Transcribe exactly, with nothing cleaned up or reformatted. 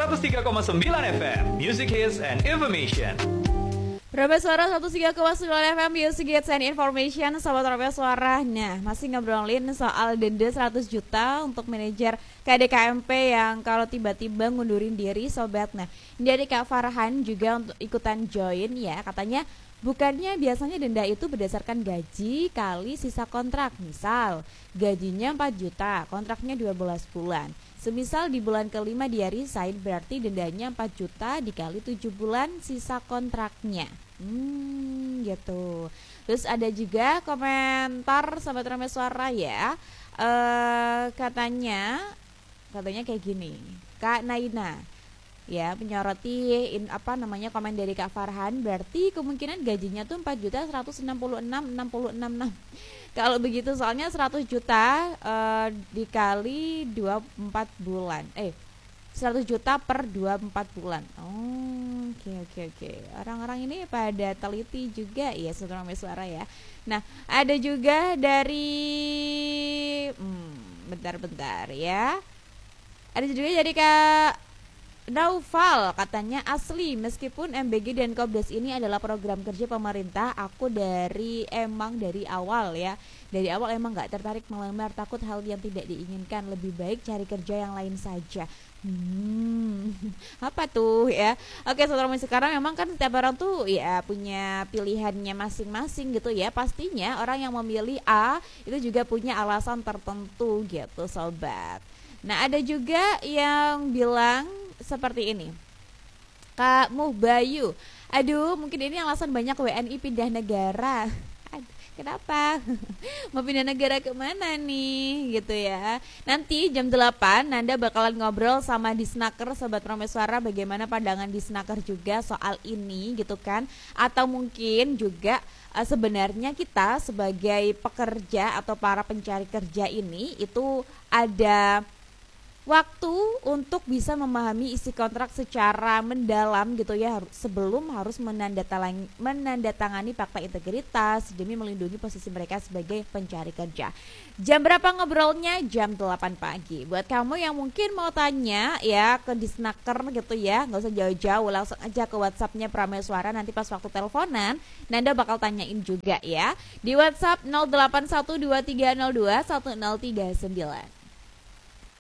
seratus tiga koma sembilan F M, Music Hits and Information. Ramai Suara seratus tiga koma sembilan F M, Music Hits and Information. Sobat Ramai Suara, nah masih ngobrolin soal denda seratus juta untuk manajer K D K M P yang kalau tiba-tiba ngundurin diri, sobat. Nah, dari Kak Farhan juga untuk ikutan join ya. Katanya bukannya biasanya denda itu berdasarkan gaji kali sisa kontrak. Misal gajinya empat juta, kontraknya dua belas bulan. Semisal di bulan kelima dia resign, berarti dendanya empat juta dikali tujuh bulan sisa kontraknya. Hmm, gitu. Terus ada juga komentar Sobat Ramai Suara ya. Uh, katanya katanya kayak gini. Kak Naina ya menyoroti in, apa namanya komen dari Kak Farhan, berarti kemungkinan gajinya tuh empat juta seratus enam puluh enam ribu enam puluh enam. Kalau begitu soalnya seratus juta uh, dikali dua puluh empat bulan. Eh, seratus juta per dua puluh empat bulan. Oh, oke okay, oke okay, oke. Okay. Orang-orang ini pada teliti juga ya, Sobat Ramai Suara ya. Nah, ada juga dari hmm, bentar-bentar ya. Ada juga dari Kak Naufal, katanya asli meskipun M B G dan Kopdas ini adalah program kerja pemerintah, aku dari emang dari awal ya dari awal emang gak tertarik melamar, takut hal yang tidak diinginkan, lebih baik cari kerja yang lain saja. Hmm, apa tuh ya? Oke, saudara musik, sekarang memang kan setiap orang tuh ya punya pilihannya masing-masing gitu ya. Pastinya orang yang memilih A itu juga punya alasan tertentu gitu, sobat. Nah, ada juga yang bilang seperti ini, Kak Muhbayu, aduh mungkin ini alasan banyak W N I pindah negara. Aduh, kenapa? Mau pindah negara kemana nih gitu ya. Nanti jam delapan Nanda bakalan ngobrol sama Disnaker, Sobat Ramai Suara, bagaimana pandangan Disnaker juga soal ini gitu kan. Atau mungkin juga uh, sebenarnya kita sebagai pekerja atau para pencari kerja ini itu ada waktu untuk bisa memahami isi kontrak secara mendalam gitu ya, sebelum harus menandatangani, menandatangani fakta integritas demi melindungi posisi mereka sebagai pencari kerja. Jam berapa ngobrolnya? Jam delapan pagi. Buat kamu yang mungkin mau tanya ya ke Disnaker gitu ya, gak usah jauh-jauh, langsung aja ke WhatsAppnya Ramai Suara. Nanti pas waktu teleponan Nanda bakal tanyain juga ya di WhatsApp nol delapan satu dua tiga nol dua satu nol tiga sembilan.